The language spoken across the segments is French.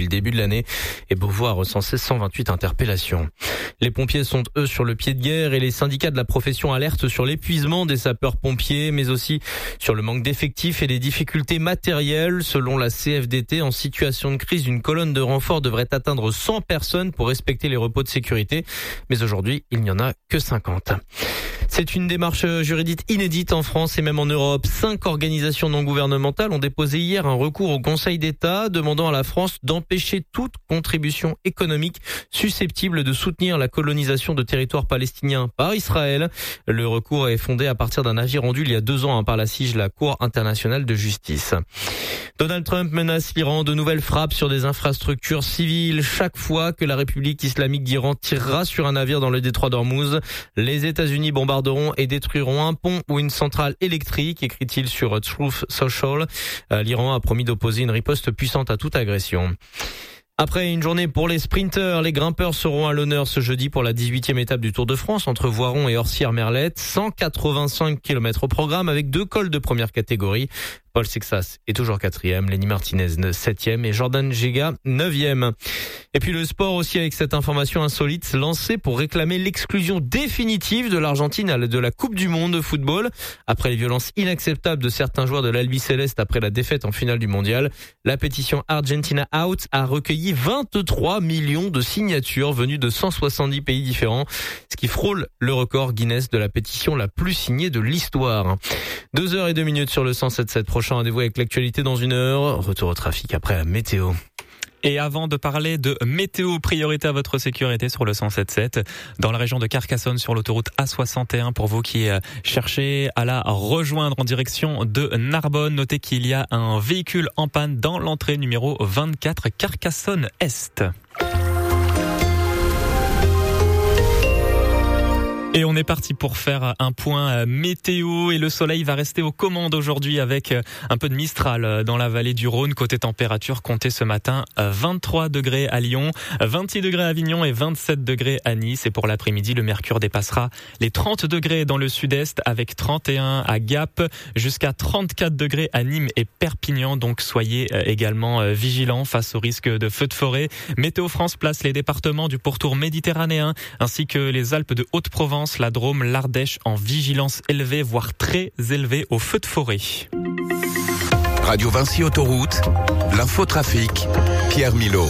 le début de l'année et Beauvau a recensé 128 interpellations. Les pompiers sont eux sur le pied de guerre et les syndicats de la profession alertent sur l'épuisement des sapeurs-pompiers mais aussi sur le manque d'effectifs et les difficultés matérielles. Selon la CFDT, en situation de crise, une colonne de renfort devrait atteindre 100 personnes pour respecter les repos de sécurité. Mais aujourd'hui, il n'y en a que 50. C'est une démarche juridique inédite en France et même en Europe. 5 organisations non gouvernementales ont déposé hier un recours au Conseil d'État demandant à la France d'empêcher toute contribution économique susceptible de soutenir la colonisation de territoires palestiniens par Israël. Le recours est fondé à partir d'un avis rendu il y a 2 ans par la CIJ, la Cour internationale de justice. Donald Trump menace l'Iran de nouvelles frappes sur des infrastructures civiles. Chaque fois que la République islamique d'Iran tirera sur un navire dans le détroit d'Ormuz, les États-Unis bombarderont et détruiront un pont ou une centrale électrique, écrit-il sur Truth Social. L'Iran a promis d'opposer une riposte puissante à toute agression. Après une journée pour les sprinteurs, les grimpeurs seront à l'honneur ce jeudi pour la 18e étape du Tour de France entre Voiron et Orsières-Merlette. 185 km au programme avec 2 cols de première catégorie. Paul Sexas est toujours 4e, Lenny Martinez 7e et Jordan Gega 9e. Et puis le sport aussi avec cette information insolite lancée pour réclamer l'exclusion définitive de l'Argentine de la Coupe du Monde de football. Après les violences inacceptables de certains joueurs de l'Albi Céleste après la défaite en finale du mondial, la pétition Argentina Out a recueilli 23 millions de signatures venues de 170 pays différents, ce qui frôle le record Guinness de la pétition la plus signée de l'histoire. 2h02 sur le 107.7. Prochain rendez-vous avec l'actualité dans 1 heure. Retour au trafic après la météo. Et avant de parler de météo, priorité à votre sécurité sur le 107.7 dans la région de Carcassonne sur l'autoroute A61 pour vous qui cherchez à la rejoindre en direction de Narbonne. Notez qu'il y a un véhicule en panne dans l'entrée numéro 24 Carcassonne Est. Et on est parti pour faire un point météo et le soleil va rester aux commandes aujourd'hui avec un peu de Mistral dans la vallée du Rhône. Côté température, comptez ce matin 23 degrés à Lyon, 26 degrés à Avignon et 27 degrés à Nice. Et pour l'après-midi, le mercure dépassera les 30 degrés dans le sud-est avec 31 à Gap, jusqu'à 34 degrés à Nîmes et Perpignan. Donc soyez également vigilants face au risque de feux de forêt. Météo France place les départements du pourtour méditerranéen ainsi que les Alpes de Haute-Provence, la Drôme, l'Ardèche en vigilance élevée, voire très élevée au feu de forêt. Radio Vinci Autoroute, l'infotrafic, Pierre Milot.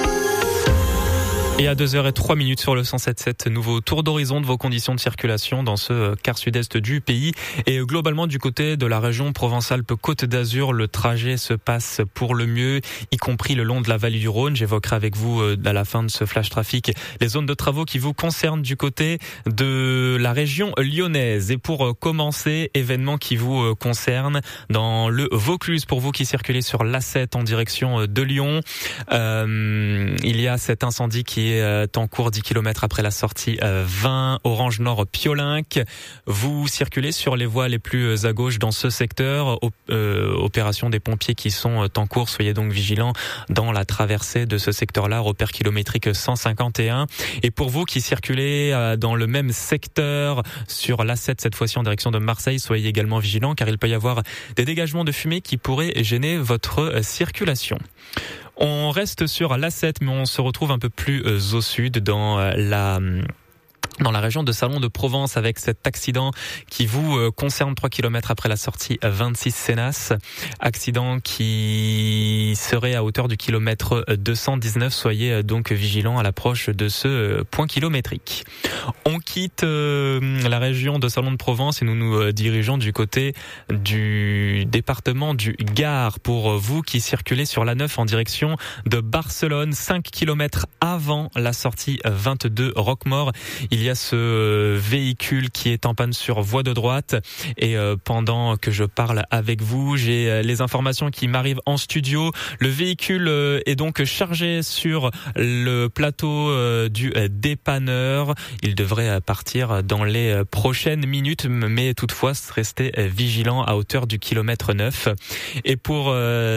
Et à 2h03 sur le 107.7, nouveau tour d'horizon de vos conditions de circulation dans ce quart sud-est du pays. Et globalement, du côté de la région Provence-Alpes-Côte d'Azur, le trajet se passe pour le mieux, y compris le long de la vallée du Rhône. J'évoquerai avec vous à la fin de ce flash trafic les zones de travaux qui vous concernent du côté de la région lyonnaise. Et pour commencer, événement qui vous concerne dans le Vaucluse pour vous qui circulez sur l'A7 en direction de Lyon. Il y a cet incendie qui est en cours 10 km après la sortie 20 Orange Nord Piolinck. Vous circulez sur les voies les plus à gauche dans ce secteur. Opération des pompiers qui sont en cours. Soyez donc vigilants dans la traversée de ce secteur-là. Repère kilométrique 151. Et pour vous qui circulez dans le même secteur sur l'A7 cette fois-ci en direction de Marseille, soyez également vigilants car il peut y avoir des dégagements de fumée qui pourraient gêner votre circulation. On reste sur l'A7, mais on se retrouve un peu plus au sud dans la région de Salon de Provence avec cet accident qui vous concerne 3 km après la sortie 26 Sénas. Accident qui serait à hauteur du kilomètre 219. Soyez donc vigilants à l'approche de ce point kilométrique. On quitte la région de Salon de Provence et nous nous dirigeons du côté du département du Gard. Pour vous qui circulez sur l'A9 en direction de Barcelone, 5 km avant la sortie 22 Roquemort, il y a ce véhicule qui est en panne sur voie de droite et pendant que je parle avec vous, j'ai les informations qui m'arrivent en studio. Le véhicule est donc chargé sur le plateau du dépanneur. Il devrait partir dans les prochaines minutes, mais toutefois restez vigilant à hauteur du kilomètre 9. Et pour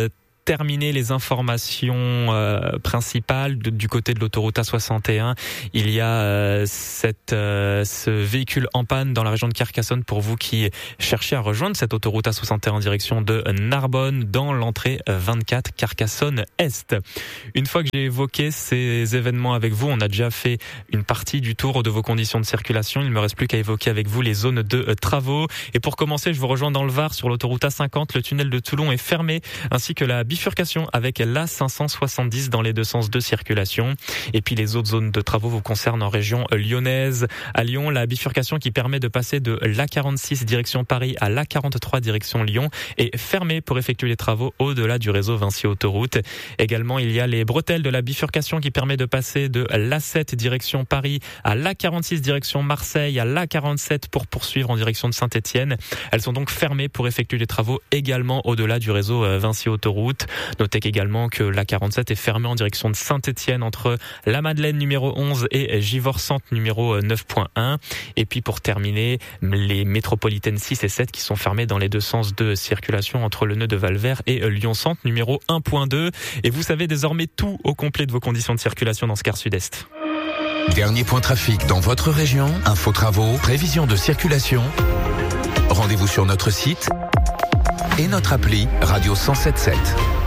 terminer les informations principales du côté de l'autoroute A61, il y a ce véhicule en panne dans la région de Carcassonne pour vous qui cherchez à rejoindre cette autoroute A61 en direction de Narbonne dans l'entrée 24 Carcassonne-Est. Une fois que j'ai évoqué ces événements avec vous, on a déjà fait une partie du tour de vos conditions de circulation. Il ne me reste plus qu'à évoquer avec vous les zones de travaux. Et pour commencer, je vous rejoins dans le Var sur l'autoroute A50. Le tunnel de Toulon est fermé, ainsi que la bifurcation avec l'A570 dans les deux sens de circulation. Et puis les autres zones de travaux vous concernent en région lyonnaise. À Lyon, la bifurcation qui permet de passer de l'A46 direction Paris à l'A43 direction Lyon est fermée pour effectuer les travaux au-delà du réseau Vinci Autoroute. Également, il y a les bretelles de la bifurcation qui permet de passer de l'A7 direction Paris à l'A46 direction Marseille, à l'A47 pour poursuivre en direction de Saint-Étienne. Elles sont donc fermées pour effectuer les travaux également au-delà du réseau Vinci Autoroute. Notez également que l'A47 est fermée en direction de Saint-Étienne entre la Madeleine numéro 11 et Givors-Centre numéro 9.1. Et puis pour terminer, les métropolitaines 6 et 7 qui sont fermées dans les deux sens de circulation entre le nœud de Valvert et Lyon-Centre numéro 1.2. Et vous savez désormais tout au complet de vos conditions de circulation dans ce quart sud-est. Dernier point trafic dans votre région, info travaux, prévision de circulation. Rendez-vous sur notre site et notre appli Radio 107.7.